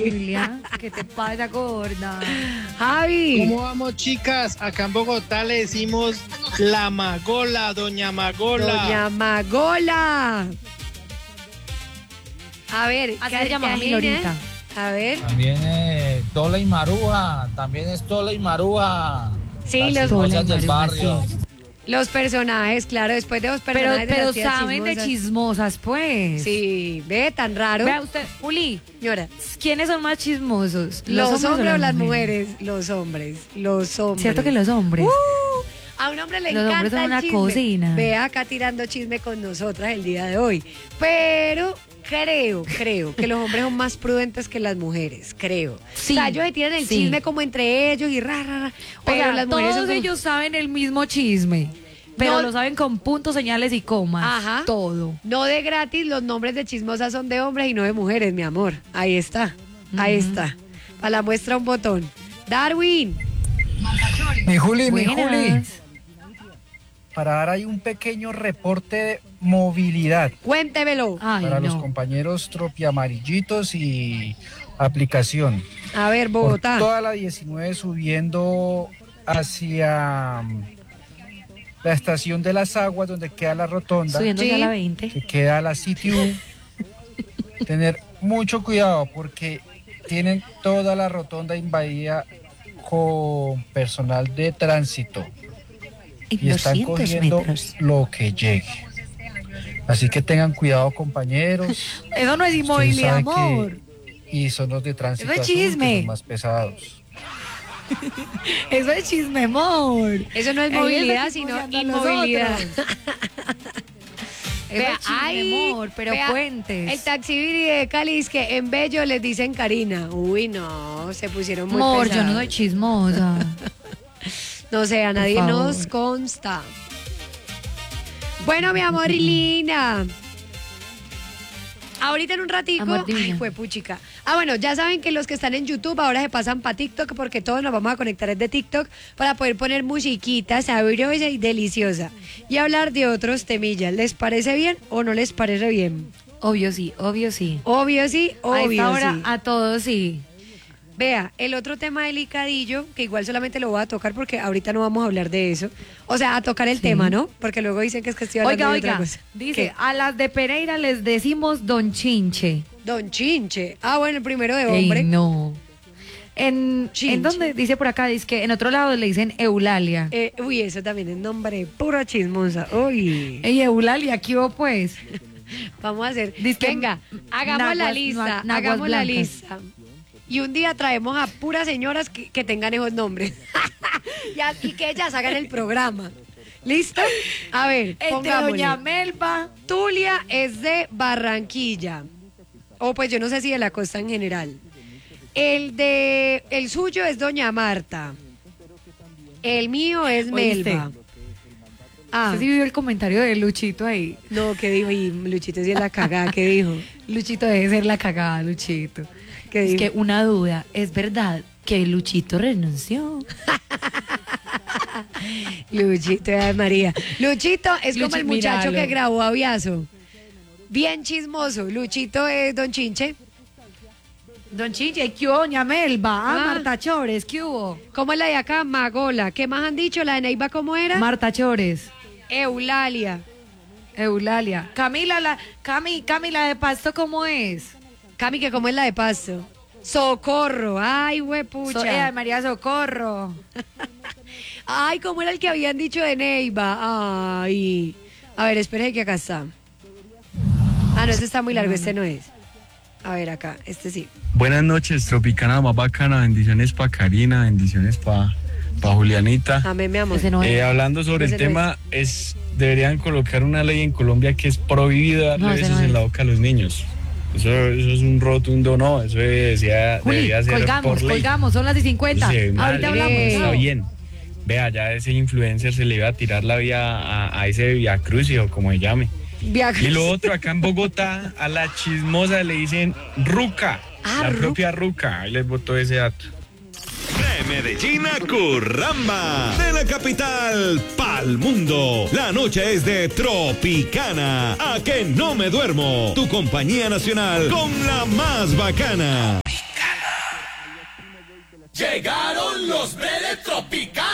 Julia, ¿qué te pasa, gorda? Javi. ¿Cómo vamos, chicas? Acá en Bogotá le decimos la Magola, Doña Magola. Doña Magola. A ver, Así se llama mi Lorita. A ver. También Tola y Marúa, también es Tola y Marúa. Sí, Las los chismosas del barrio. Los personajes, claro, después de los personajes Pero de las saben de chismosas, pues. Sí, ve, tan raro. Vea usted, Uli, Señora, ¿quiénes son más chismosos? ¿los hombres o las mujeres? Los hombres. ¿Cierto que los hombres? A un hombre le Los encanta hombres son el una chisme. cocina. Ve acá tirando chisme con nosotras el día de hoy. Pero creo que los hombres son más prudentes que las mujeres, creo. Sí, o sea, ellos se tiran el sí. chisme como entre ellos y ra. Pero O sea, las mujeres todos son como- ellos saben el mismo chisme, pero No. lo saben con puntos, señales y comas. Ajá. Todo. No de gratis, los nombres de chismosas son de hombres y no de mujeres, mi amor. Ahí está, ahí está. Para la muestra un botón. Darwin. Mi Juli, Buenas. para dar ahí un pequeño reporte de movilidad Cuéntemelo. Ay, para los no. compañeros tropiamarillitos y aplicación. A ver, Por Bogotá. toda la 19 subiendo hacia la estación de las aguas donde queda la rotonda, Subiendo Sí. ya a la 20. que queda la CTU. Tener mucho cuidado porque tienen toda la rotonda invadida con personal de tránsito y están cogiendo lo que llegue. Así que tengan cuidado, compañeros. Eso no es Ustedes inmovilidad, saben que- amor. Y son los de tránsito Eso es azul, que chisme. son más pesados. Eso es chisme, amor. Eso no es Ahí movilidad, está sino chismoseando inmovilidad. Eso Vea, es chisme, ay, amor, pero vea, puentes. El taxibiri de Cali es que en Bello les dicen Karina. Uy, no, se pusieron muy Amor, yo pesados. no soy chismosa. No sé, a nadie favor. nos consta. Bueno, mi amor y linda. Ahorita en un ratico, Amor divino. ay, fue puchica. Bueno, ya saben que los que están en YouTube ahora se pasan para TikTok porque todos nos vamos a conectar desde TikTok para poder poner musiquita sabrosa y deliciosa y hablar de otros temillas. ¿Les parece bien o no les parece bien? Obvio sí, obvio sí. Obvio sí, A obvio esta hora sí. a todos sí. Vea, el otro tema delicadillo, que igual solamente lo voy a tocar porque ahorita no vamos a hablar de eso. O sea, a tocar el tema, ¿no? Porque luego dicen que es que estoy hablando de otra cosa. Dice, ¿Qué? a las de Pereira les decimos Don Chinche. Don Chinche. El primero de Ey, hombre. no. ¿En Chinche. dónde dice por acá? Dice que en otro lado le dicen Eulalia. Uy, eso también es nombre pura chismosa. Uy. Ey, Eulalia, ¿qué hubo pues? Vamos a hacer. Dizque Venga, hagamos la naguas- lista. naguas Hagamos la blancas. lista. Y un día traemos a puras señoras que tengan esos nombres. y que ellas hagan el programa. ¿Listo? A ver, El de pongámosle. Doña Melba. Tulia es de Barranquilla. O pues yo no sé si de la costa en general. El suyo es Doña Marta. El mío es ¿Oíste? Melba. ¿Usted sí vio el comentario de Luchito ahí? No, ¿qué dijo? Y Luchito sí es la cagada, ¿qué dijo? Luchito debe ser la cagada, Luchito. ¿Qué Es dijo? que una duda, ¿es verdad que Luchito renunció? Luchito, ay María. Luchito es como el muchacho míralo. que grabó Aviazo. Bien chismoso. Luchito es Don Chinche. Don Chinche, ¿qué hubo, Doña Melba? Ah. Marta Chores, ¿qué hubo? ¿Cómo es la de acá? Magola. ¿Qué más han dicho? ¿La de Neiva cómo era? Marta Chores, Eulalia. Eulalia. Camila, Camila de Pasto, ¿cómo es? Cami, que cómo es la de Pasto. Socorro. Ay, huepucha. María Socorro. Ay, ¿cómo era el que habían dicho de Neiva? Ay. A ver, espere que acá está. No, este está muy largo, este no es. A ver, acá, este sí. Buenas noches, Tropicana más bacana, bendiciones para Karina, bendiciones para Julianita. Amén, mi amor. Ese no es. Hablando sobre Ese el no tema, deberían colocar una ley en Colombia que es prohibido darle No, ese besos no en es. la boca a los niños. Eso es un rotundo no, eso Juli, debería ser por ley. colgamos, son las 50. Sí, Ahorita mal, hablamos. está chao. bien. Vea, ya ese influencer se le iba a tirar la vía a ese Via Crucis o como se llame. Y lo otro, acá en Bogotá, a la chismosa le dicen ruca, la propia ruca. Ahí les botó ese dato. De Medellín a Curramba, de la capital pa'l mundo. La noche es de Tropicana. A que no me duermo. Tu compañía nacional con la más bacana. Llegaron los breves Tropicana.